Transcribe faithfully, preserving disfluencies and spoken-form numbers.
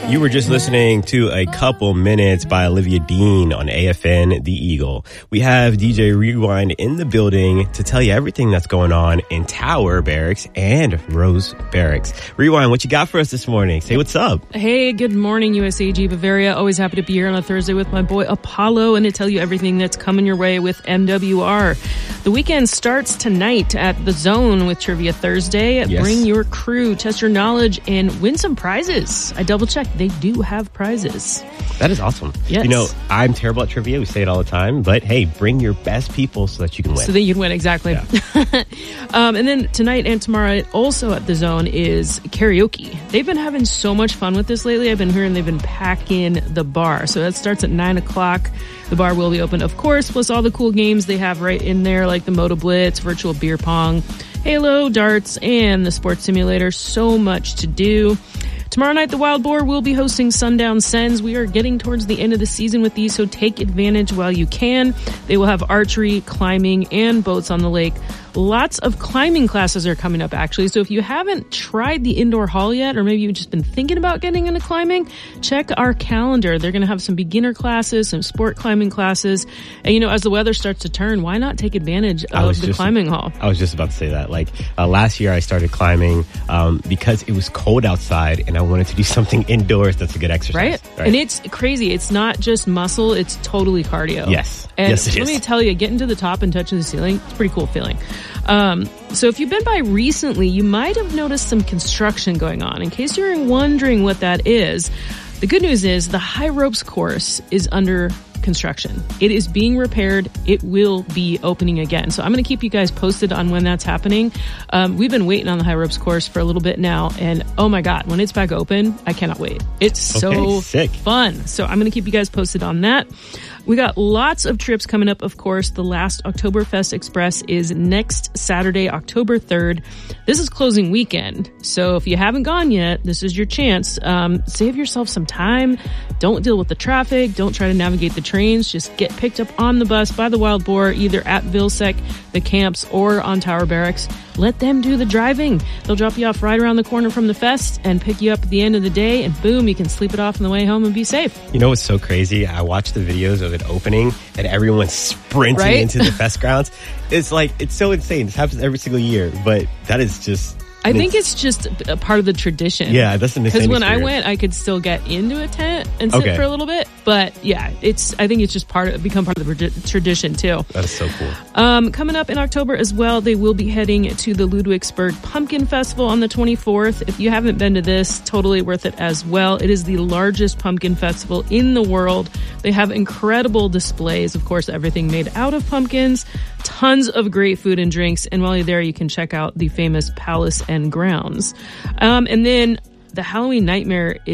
You were just listening to A Couple Minutes by Olivia Dean on A F N The Eagle. We have D J Rewind in the building to tell you everything that's going on in Tower Barracks and Rose Barracks. Rewind, what you got for us this morning? Say what's up. Hey, good morning, U S A G Bavaria. Always happy to be here on a Thursday with my boy Apollo and to tell you everything that's coming your way with M W R. The weekend starts tonight at The Zone with Trivia Thursday. Yes. Bring your crew, test your knowledge, and win some prizes. I double-checked. They do have prizes. That is awesome. Yes. You know, I'm terrible at trivia. We say it all the time. But hey, bring your best people so that you can win. So that you can win, exactly. Yeah. um, and then tonight and tomorrow also at The Zone is karaoke. They've been having so much fun with this lately. I've been hearing they've been packing the bar. So that starts at nine o'clock. The bar will be open, of course, plus all the cool games they have right in there, like the Moto Blitz, virtual beer pong, Halo, darts, and the sports simulator. So much to do. Tomorrow night, the Wild Boar will be hosting Sundown Sens. We are getting towards the end of the season with these, so take advantage while you can. They will have archery, climbing, and boats on the lake. Lots of climbing classes are coming up, actually. So if you haven't tried the indoor hall yet, or maybe you've just been thinking about getting into climbing, check our calendar. They're going to have some beginner classes, some sport climbing classes. And, you know, as the weather starts to turn, why not take advantage of the just, climbing hall? I was just about to say that. Like, uh, last year I started climbing um, because it was cold outside and I wanted to do something indoors that's a good exercise. Right? right? And it's crazy. It's not just muscle. It's totally cardio. Yes. And yes, it let is. me tell you, getting to the top and touching the ceiling, it's a pretty cool feeling. Um, so if you've been by recently, you might have noticed some construction going on. In case you're wondering what that is, the good news is the High Ropes course is under construction. It is being repaired. It will be opening again. So I'm going to keep you guys posted on when that's happening. Um, we've been waiting on the High Ropes course for a little bit now. And oh my God, when it's back open, I cannot wait. It's so okay, sick. fun. So I'm going to keep you guys posted on that. We got lots of trips coming up, of course. The last Oktoberfest Express is next Saturday, October third. This is closing weekend. So if you haven't gone yet, this is your chance. Um, save yourself some time. Don't deal with the traffic. Don't try to navigate the trains. Just get picked up on the bus by the Wild Boar, either at Vilsec, the camps, or on Tower Barracks. Let them do the driving. They'll drop you off right around the corner from the fest and pick you up at the end of the day, and boom, you can sleep it off on the way home and be safe. You know what's so crazy? I watched the videos of it opening and everyone's sprinting Right? into the fest grounds. It's like, it's so insane. This happens every single year, but that is just... I think it's just a part of the tradition. Yeah, that's an insane Because when I experience. went, I could still get into a tent and sit Okay. for a little bit. But yeah, it's. I think it's just part of become part of the trad- tradition too. That is so cool. Um, coming up in October as well, they will be heading to the Ludwigsburg Pumpkin Festival on the twenty-fourth. If you haven't been to this, totally worth it as well. It is the largest pumpkin festival in the world. They have incredible displays, of course, everything made out of pumpkins, tons of great food and drinks, and while you're there, you can check out the famous Palace and Grounds. Um, and then the Halloween Nightmare